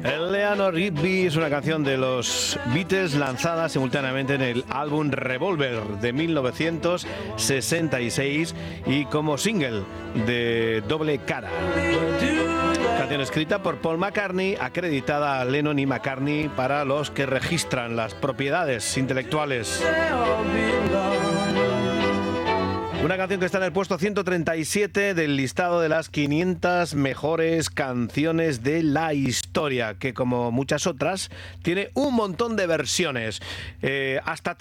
Eleanor Rigby es una canción de los Beatles lanzada simultáneamente en el álbum Revolver de 1966 y como single de Doble Cara. Canción escrita por Paul McCartney, acreditada a Lennon y McCartney para los que registran las propiedades intelectuales. Una canción que está en el puesto 137 del listado de las 500 mejores canciones de la historia, que como muchas otras tiene un montón de versiones. Hasta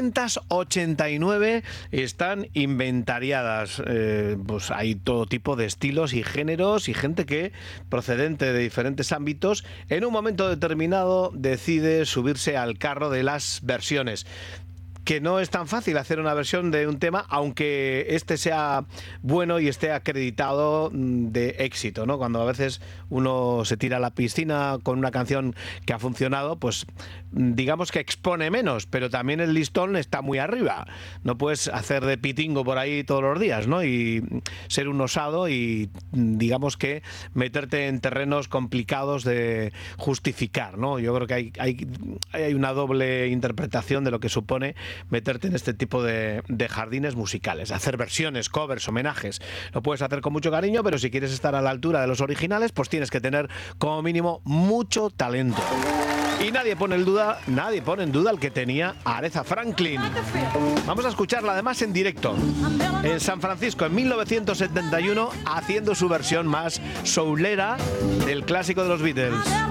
389 están inventariadas. Pues hay todo tipo de estilos y géneros y gente que, procedente de diferentes ámbitos, en un momento determinado decide subirse al carro de las versiones. Que no es tan fácil hacer una versión de un tema, aunque este sea bueno y esté acreditado de éxito, ¿no? Cuando a veces uno se tira a la piscina con una canción que ha funcionado, pues digamos que expone menos, pero también el listón está muy arriba. No puedes hacer de pitingo por ahí todos los días, ¿no? Y ser un osado y digamos que meterte en terrenos complicados de justificar, ¿no? Yo creo que hay una doble interpretación de lo que supone meterte en este tipo de jardines musicales, hacer versiones, covers, homenajes. Lo puedes hacer con mucho cariño, pero si quieres estar a la altura de los originales, pues tienes que tener como mínimo mucho talento. Y nadie pone en duda el que tenía Aretha Franklin. Vamos a escucharla además en directo en San Francisco en 1971, haciendo su versión más soulera del clásico de los Beatles.